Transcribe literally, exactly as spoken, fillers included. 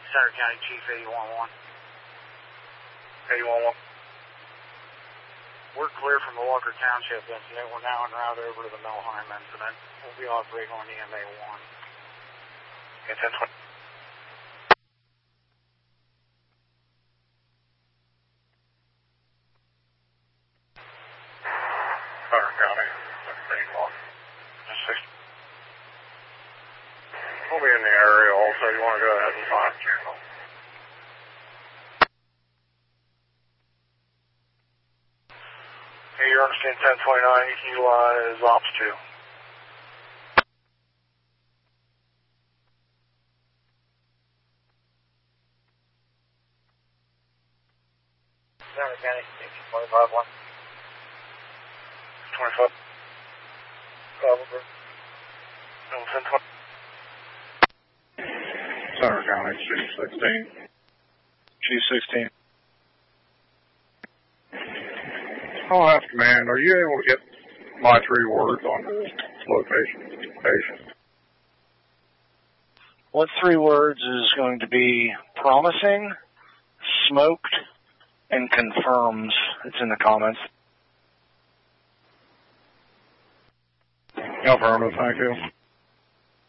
Center County Chief eight one one. eight one one. We're clear from the Walker Township incident. We're now en route over to the Melheim incident. We'll be operating on E M A one. Okay, ten twenty. Center County, eight one. We'll be in the area also. You want to go ahead and find channel. Hey, you're understand ten twenty-nine. You can utilize Ops two. Center County, twenty-five one. twenty-five. Probably. ten twenty. Center County, G sixteen. G sixteen. I'll have command. Are you able to get my three words on this location? Patient. What three words is going to be promising, smoked, and confirms? It's in the comments. Affirmative, thank you.